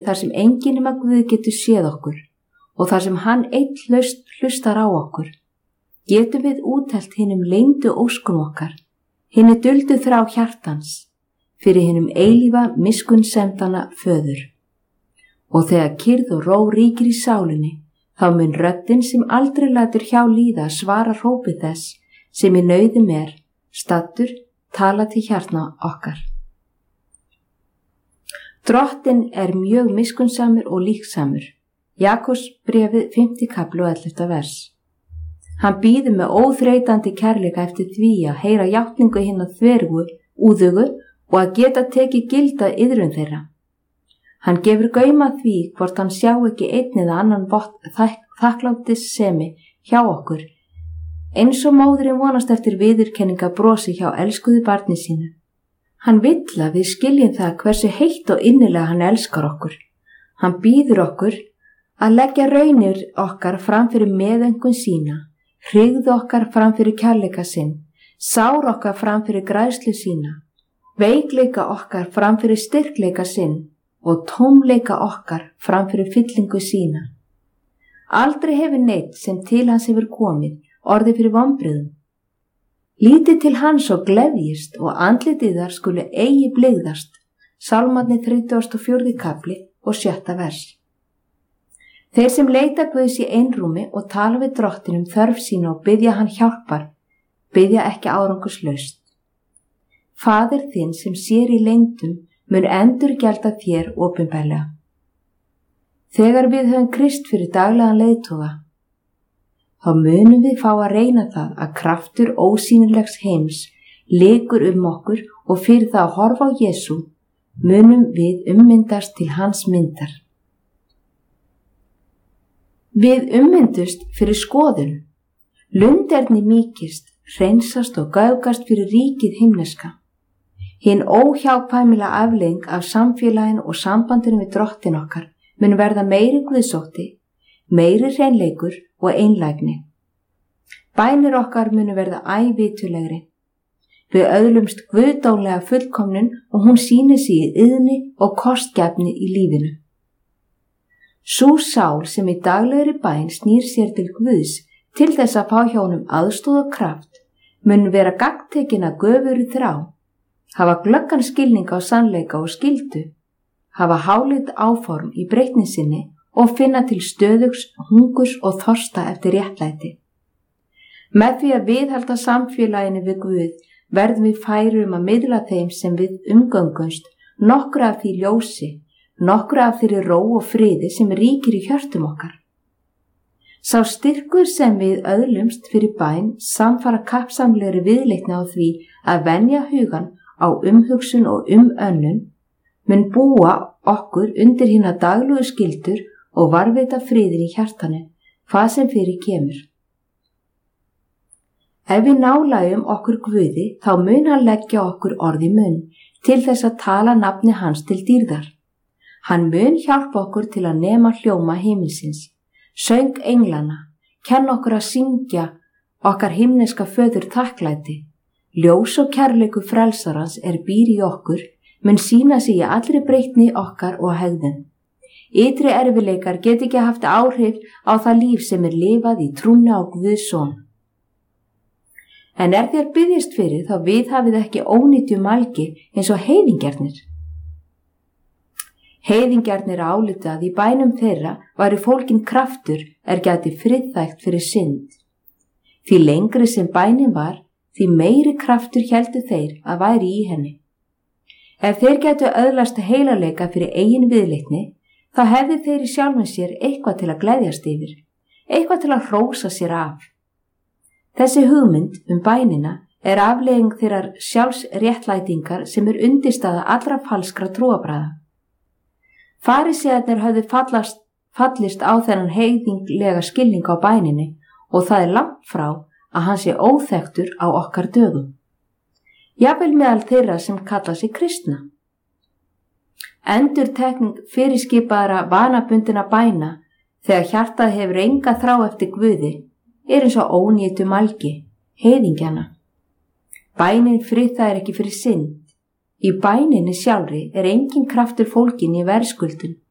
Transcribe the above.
þar sem enginn nema Guð getur séð okkur og þar sem hann einn hlustar á okkur, getum við úttelt hinum leyndu óskum okkar, hinni duldu þrá hjartans, fyrir hinum eilífa miskunnsemdana föður. Og þegar kyrrð og ró ríkir í sálinni, þá mun röddin sem aldrei lætur hjá líða svara hrópi þess sem í nauðum staddur tala til hjartna okkar. Drottinn mjög miskunnsamur og líksamur. Jakobs bréfið 5. kafli og 11. vers. Hann bíður með óþreytandi kærleika eftir því að heyra játningu hinna þvergu, úðugu og að geta tekið gilda iðrun þeirra. Hann gefur gauma því hvort hann sjá ekki einn eða annan þakklátissemi hjá okkur, eins og móðurinn vonast eftir viðurkenninga brosi hjá elskuðu barni sínu. Hann vill að við skiljum það hversu heitt og innilega hann elskar okkur. Hann býður okkur að leggja raunir okkar fram fyrir meðöngun sína, hryggðu okkar fram fyrir kærleika sinn, sár okkar fram fyrir græðslu sína, veikleika okkar fram fyrir styrkleika sinn og tómleika okkar fram fyrir fyllingu sína. Aldrei hefur neitt sem til hans hefur komið orðið fyrir vonbrigðum. Lítið til hans og gleðjist og andlitið þar skulu eigi blygðast. Sálmarnir 34. kafli og 7. vers. Þeir sem leita Guðs í einrúmi og tala við Drottin þörf sína og biðja hann hjálpar, biðja ekki árangurslaust. Faðir þinn sem sér í leyndum mun endurgjalda þér opinberlega. Þegar við höfum Krist fyrir daglegan leiðtoga, þá munum við fá að reyna það að kraftur ósýnilegs heims leikur okkur og fyrir það að horfa á Jesú munum við ummyndast til hans myndar. Við ummyndust fyrir skoðun. Lunderni mýkist, hreinsast og gaugast fyrir ríkið himneska. Hinn óhjákvæmilega afleiðing af samfélaginu og sambandinu við Drottin okkar mun verða meiri guðsótti, meiri hreinleikur og einlægni. Bænir okkar munu verða ævitulegri. Við öðlumst guðdómlega fullkomnun og hún sýnir sig í iðni og kostgæfni í lífinu. Sú sál sem í daglegri bæn snýr sér til Guðs til þess að fá hjá honum aðstoð og kraft, mun vera gagntekin að göfuri þrá, hafa glöggan skilning á sannleika og skyldu, hafa hálit áform í breytni sinni og finna til stöðugs, hungurs og þorsta eftir réttlæti. Með því að viðhalda samfélaginu við Guð verðum við færir að miðla þeim sem við umgöngumst nokkru af því ljósi, nokkru af þeirri ró og friði sem ríkir í hjörtum okkar. Sá styrkur sem við öðlumst fyrir bæn samfara kappsamlegri viðleitni á því að venja hugan á umhugsun og önnun mun búa okkur undir hina daglugu skyldur og varveita friðin í hjartanu, hvað sem fyrir kemur. Ef við nálægjum okkur Guði, þá mun hann leggja okkur orð í munn til þess að tala nafni hans til dýrðar. Hann mun hjálpa okkur til að nema hljóma himinsins, söng englana, kenna okkur að syngja okkar himneska föður þakklæti. Ljós og kærleikur frelsarans býr í okkur, mun sýna sig í allri breytni okkar og hegðun. Ytri erfileikar get ekki haft áhrif á það líf sem lifað í trúnni á Guðs son. En þér biðjist fyrir þá viðhafið ekki ónýtju mælgi eins og heiðingjarnir. Heiðingjarnir álítu að í bænum þeirra væri fólkin kraftur gæti friðþægt fyrir synd. Því lengri sem bænin var, því meiri kraftur héldu þeir að væri í henni. Ef þeir gætu öðlast heilagleika fyrir eigin viðleitni, þá hefði þeir í sjálfum sér eitthvað til að gleðjast yfir, eitthvað til að hrósa sér af. Þessi hugmynd bænina afleiðing þeirrar sjálfsréttlætingar sem undirstaða allra falskra trúarbragða. Farísearnir höfðu fallist á þennan heiðinglega skilning á bæninni og það langt frá að hann sé óþekktur á okkar dögum. Jafnvel meðal þeirra sem kalla sig kristna. Endurtekning fyrirskipaðra vanabundinna bæna þegar hjartað hefur enga þrá eftir Guði eins og ónýtu mælgi, heiðingjana. Bænin friðþægir ekki fyrir synd. Í bæninni sjálfri engin kraftur fólginn í verðskuldun.